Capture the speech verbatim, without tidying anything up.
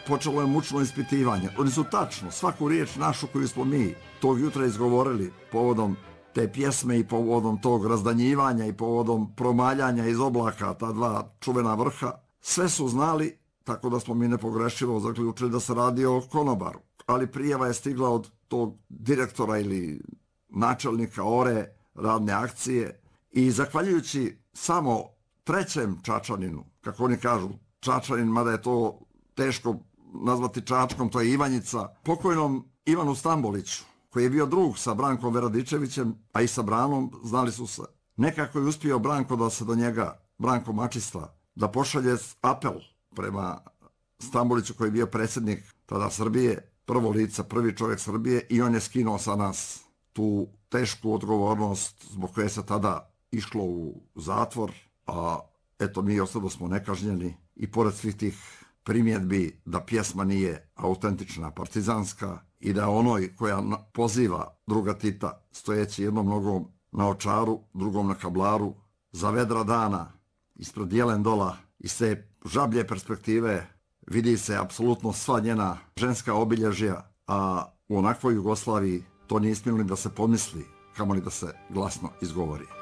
počelo je mučno ispitivanje. Oni su tačno svaku riječ našu koju smo mi tog jutra izgovorili povodom te pjesme i povodom tog razdanjivanja i povodom promaljanja iz oblaka ta dva čuvena vrha, sve su znali, tako da smo mi nepogrešivo zaključili da se radi o konobaru. Ali prijava je stigla od tog direktora ili načelnika Ore radne akcije i zahvaljujući samo trećem Čačaninu, kako oni kažu Čačanin, mada je to teško nazvati Čačkom, to je Ivanjica, pokojnom Ivanu Stamboliću, koji je bio drug sa Brankom Veradičevićem, a i sa Branom, znali su se. Nekako je uspio Branko da se do njega, Branko Mačista, da pošalje apel prema Stamboliću koji je bio predsjednik tada Srbije, prvo lice, prvi čovjek Srbije, i on je skinuo sa nas tu tešku odgovornost zbog koje se tada išlo u zatvor, a eto mi ostalo smo nekažnjeni i pored svih tih primjedbi da pjesma nije autentična, partizanska i da onoj koja poziva druga Tita stojeći jednom nogom na Očaru, drugom na Kablaru, za vedra dana ispred Jelendola, iz te žablje perspektive vidi se apsolutno sva njena ženska obilježja, a u onakvoj Jugoslaviji to nije smjelo ni da se pomisli, kamoli da se glasno izgovori.